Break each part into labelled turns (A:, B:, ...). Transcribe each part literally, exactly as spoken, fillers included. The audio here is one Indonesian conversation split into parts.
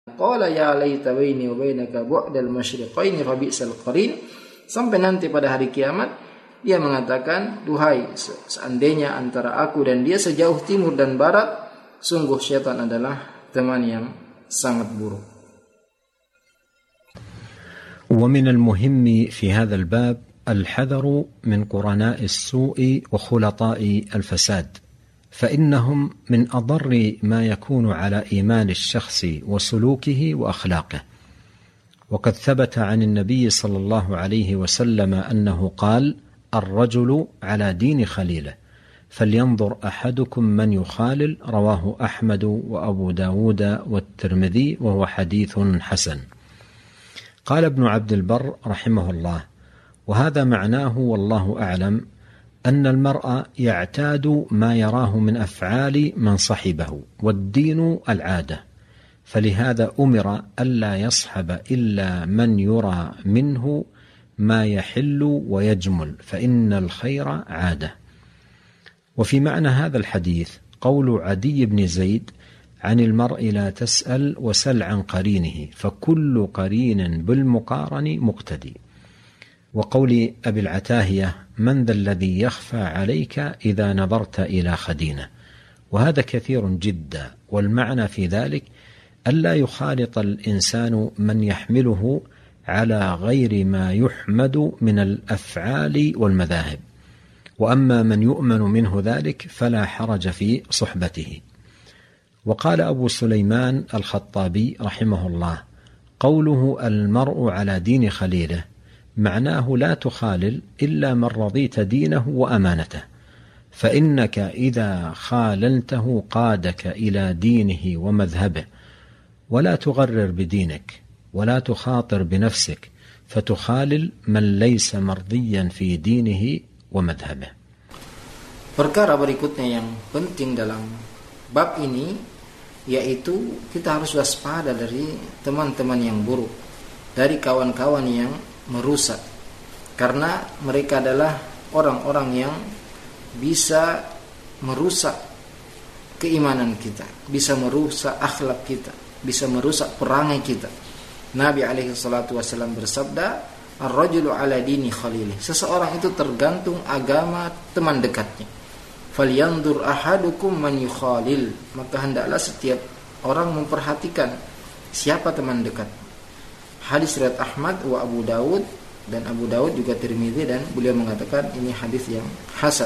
A: qala ya laita baini wa bainaka bu'dal masyriqaini fa bi'sal qarin, sampai nanti pada hari kiamat dia mengatakan, duhai seandainya antara aku dan dia sejauh timur dan barat, sungguh syaitan adalah teman yang sangat buruk.
B: ومن المهم في هذا الباب الحذر من قرناء السوء وخلطاء الفساد، فإنهم من أضر ما يكون على إيمان الشخص وسلوكه وأخلاقه. وقد ثبت عن النبي صلى الله عليه وسلم أنه قال: الرجل على دين خليله فلينظر أحدكم من يخالل. رواه أحمد وأبو داود والترمذي وهو حديث حسن. قال ابن عبد البر رحمه الله: وهذا معناه والله أعلم أن المرء يعتاد ما يراه من أفعال من صحبه، والدين العادة، فلهذا أمر ألا يصحب إلا من يرى منه ما يحل ويجمل، فإن الخير عادة. وفي معنى هذا الحديث قول عدي بن زيد: عن المرء لا تسأل وسل عن قرينه، فكل قرين بالمقارن مقتدي. وقول أبي العتاهية: من ذا الذي يخفى عليك إذا نظرت إلى خدينه. وهذا كثير جدا، والمعنى في ذلك ألا يخالط الإنسان من يحمله على غير ما يحمد من الأفعال والمذاهب، وأما من يؤمن منه ذلك فلا حرج في صحبته. وقال أبو سليمان الخطابي رحمه الله: قوله المرء على دين خليله معناه لا تخالل إلا من رضيت دينه وأمانته، فإنك إذا خاللته قادك إلى دينه ومذهبه، ولا تغرر بدينك ولا تخاطر بنفسك فتخالل من ليس مرضيا في دينه ومذهبه.
A: Perkara berikutnya yang penting dalam bab ini yaitu kita harus waspada dari teman-teman yang buruk, dari kawan-kawan yang merusak, karena mereka adalah orang-orang yang bisa merusak keimanan kita, bisa merusak akhlak kita, bisa merusak perangai kita. Nabi alaihi salatu wasallam bersabda, ar-rajulu ala dini khalilih, seseorang itu tergantung agama teman dekatnya. Falyandur ahadukum man yukhalil, maka hendaklah setiap orang memperhatikan siapa teman dekat. Hadis riwayat Ahmad wa Abu Dawud, dan Abu Dawud juga Tirmidzi, dan beliau mengatakan ini hadis yang hasan.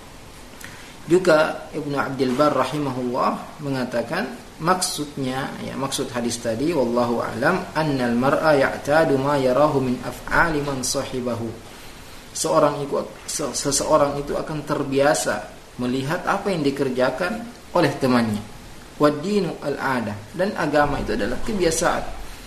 A: Juga Ibnu Abdul Bar rahimahullah mengatakan maksudnya, ya maksud hadis tadi wallahu alam, annal mar'a ya'tadu ma yarahu min af'ali man sahibahu. Seorang itu seseorang itu akan terbiasa melihat apa yang dikerjakan oleh temannya. Wad-dinu al-'adah, dan agama itu adalah kebiasaan.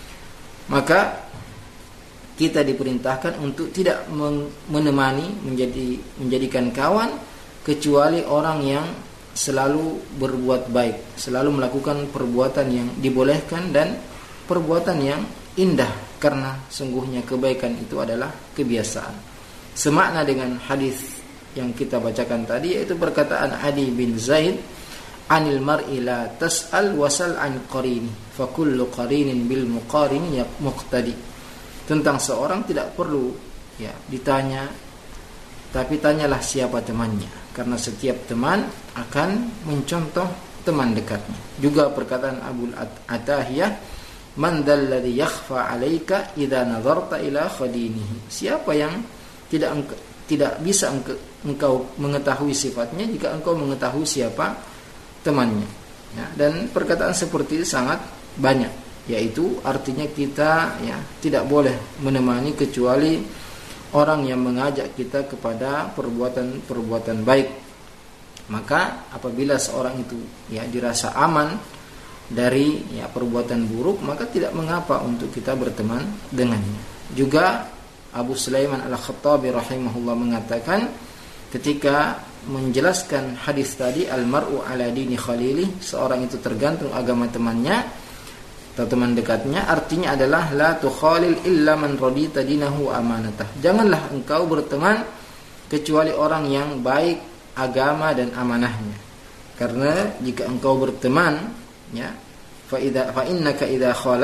A: Maka kita diperintahkan untuk tidak menemani, menjadi menjadikan kawan kecuali orang yang selalu berbuat baik, selalu melakukan perbuatan yang dibolehkan dan perbuatan yang indah, karena sungguhnya kebaikan itu adalah kebiasaan. Semakna dengan hadis yang kita bacakan tadi, yaitu perkataan Adi bin Zaid, anil mar'i la tas'al wasal an qarini fa kullu qarinin bil muqarini muqtadi. Tentang seorang tidak perlu ya ditanya, tapi tanyalah siapa temannya, karena setiap teman akan mencontoh teman dekatnya. Juga perkataan Abu Atahiyah, man dzalladzi yakhfa 'alaika idza nazarta ila khadinihi, siapa yang tidak tidak bisa engkau mengetahui sifatnya jika engkau mengetahui siapa temannya. Ya, dan perkataan seperti itu sangat banyak, yaitu artinya kita ya tidak boleh menemani kecuali orang yang mengajak kita kepada perbuatan-perbuatan baik. Maka apabila seorang itu ya dirasa aman dari ya perbuatan buruk, maka tidak mengapa untuk kita berteman dengannya. Juga Abu Sulaiman Al-Khattabi rahimahullah mengatakan ketika menjelaskan hadis tadi, al-mar'u ala dini khalili, seorang itu tergantung agama temannya atau teman dekatnya, artinya adalah la tukhalil illa man radita dinahu amanatah. Janganlah engkau berteman kecuali orang yang baik agama dan amanahnya. Karena jika engkau berteman ya fa idza fa innaka idza